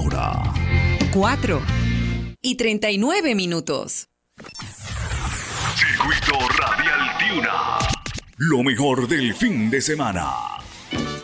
hora. 4:39. Circuito Radial Tiuna. Lo mejor del fin de semana.